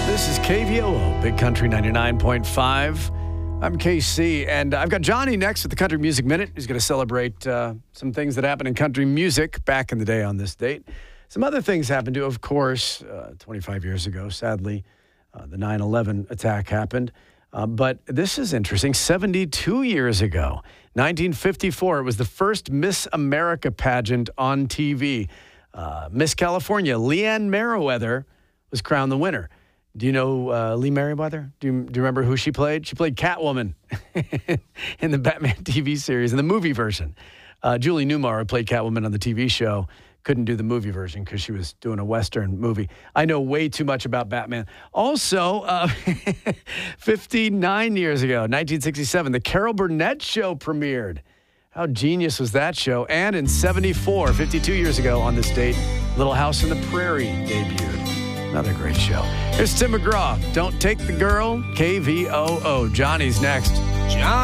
This is KVOO, Big Country 99.5. I'm KC, and I've got Johnny next with the Country Music Minute. He's going to celebrate some things that happened in country music back in the day on this date. Some other things happened too, of course, 25 years ago, sadly, the 9/11 attack happened. But this is interesting. 72 years ago, 1954, it was the first Miss America pageant on TV. Miss California, Leanne Meriwether, was crowned the winner. Do you know Lee Meriwether? Do you remember who she played? She played Catwoman in the Batman TV series, in the movie version. Julie Newmar played Catwoman on the TV show. Couldn't do the movie version because she was doing a Western movie. I know way too much about Batman. Also, 59 years ago, 1967, the Carol Burnett Show premiered. How genius was that show? And in 74, 52 years ago on this date, Little House on the Prairie debuted. Another great show. Here's Tim McGraw. Don't Take the Girl, KVOO. Johnny's next. John.